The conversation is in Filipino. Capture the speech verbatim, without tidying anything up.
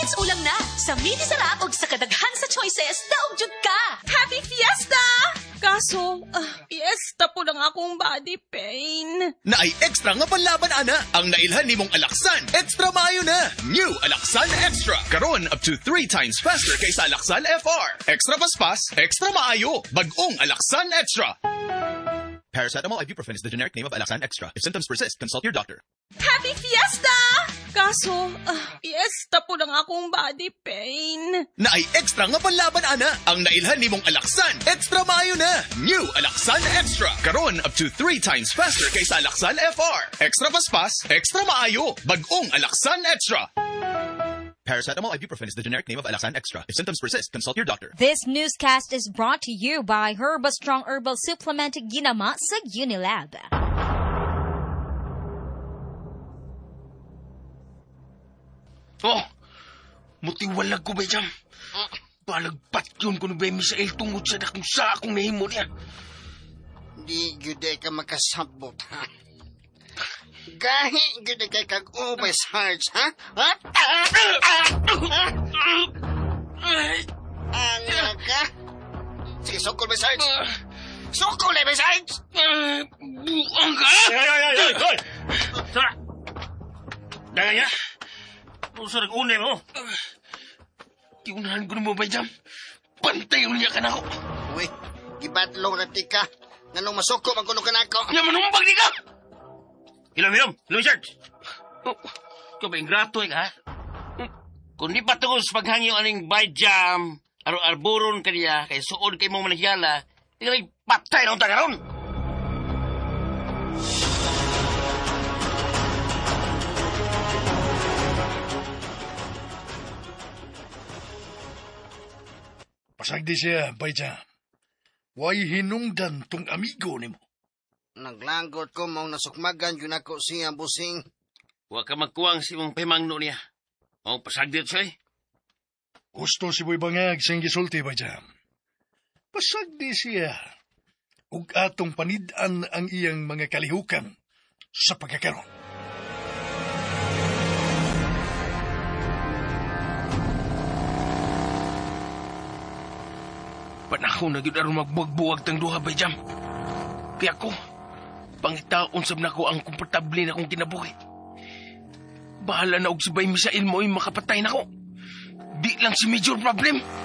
Minutes ulang na. Sa mini sarap og sa kadaghan sa choices, daog jud ka. Happy Fiesta! Kaso, ah, fiesta po lang akong body pain. Na ay extra nga panlaban ana. Ang nailhan nimong Alaksan, extra maayo na. New Alaksan Extra. Karon up to three times faster kaysa Alaksan F R. Extra paspas, extra maayo. Bagong Alaksan Extra. Paracetamol ibuprofen is the generic name of Alaksan Extra. If symptoms persist, consult your doctor. Happy Fiesta! Kaso, ah, fiesta po lang akong body pain. Na ay extra nga panlaban ana. Ang nailhan nimong Alaksan, extra maayo na. New Alaksan Extra. Karon up to three times faster kaysa Alaksan F R. Extra paspas, extra maayo. Bagong Alaksan Extra. Paracetamol ibuprofen is the generic name of Alaksan Extra. If symptoms persist, consult your doctor. This newscast is brought to you by Herba Strong Herbal Supplement ginama sa Unilab. Oh, mutiwalag ko ba dyan? Palagpat yun kung ba Misael tungod sa dakong sa akong nahimo niya. Di gyuday ka makasabot, ha? Gahi gyuday kay kag overcharge, ha? Ha? Ano ka? Sige, sukol ba, Sarge? Sukol eh, ba, Sarge? Buang ka! Ay, ay, ay, ay, ay! Tara! Dagan niya! Puso nag-unay mo! Tiunahan ko na mo ba dyan? Pantay ulit ka na ako! Uy, gibadlong na tika. Nanong masuko, magkuno ka na ako. Nga manumbag di ka! Ilom, ilom! Ilom, Sarge! Oh, ikaw ba ingrato eh, ha? Kung di pa tungkol sa paghangyo aning by jam, aro-arboron ka niya, kay suod kay mong manahyala, di ka may patay na unta karon. Pasagdi siya, Bayja. Way hinungdan tong amigo ni mo. Naglanggot ko mong nasukmagan yun ako siya, busing. Huwag ka magkuwang si mong pimangno niya. O, pasagdit siya eh. Gusto si Boy Bangag siyang gisulti, Bayja. Pasagdi siya. Ug atong panidaan ang iyang mga kalihukan sa pagkakaroon. Panahon na yun aron magbuwag-buwag tang duha ba jam. Kaya ako, pangitaon sab na ko ang komportable na kong kinabuhi. Bahala na og si Bay Misael mo ay makapatay na ko. Di lang si major problem.